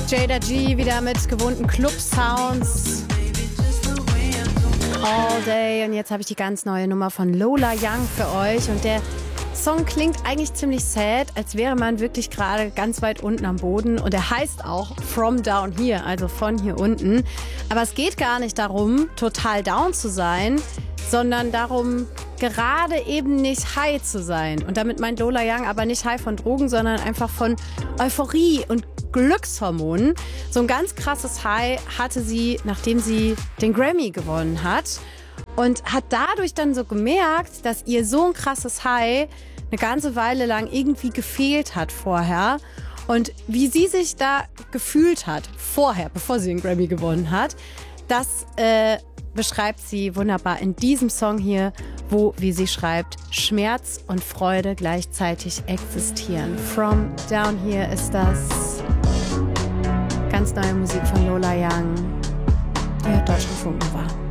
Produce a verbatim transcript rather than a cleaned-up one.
Jada G wieder mit gewohnten Club-Sounds. All Day. Und jetzt habe ich die ganz neue Nummer von Lola Young für euch. Und der Song klingt eigentlich ziemlich sad, als wäre man wirklich gerade ganz weit unten am Boden. Und er heißt auch From Down Here, also von hier unten. Aber es geht gar nicht darum, total down zu sein, sondern darum, gerade eben nicht high zu sein. Und damit meint Lola Young aber nicht high von Drogen, sondern einfach von Euphorie und Glückshormonen. So ein ganz krasses High hatte sie, nachdem sie den Grammy gewonnen hat. Und hat dadurch dann so gemerkt, dass ihr so ein krasses High eine ganze Weile lang irgendwie gefehlt hat vorher. Und wie sie sich da gefühlt hat, vorher, bevor sie den Grammy gewonnen hat, das äh, beschreibt sie wunderbar in diesem Song hier, wo, wie sie schreibt, Schmerz und Freude gleichzeitig existieren. From Down Here ist das. Ganz neue Musik von Lola Young. Die hört Deutschlandfunk Nova.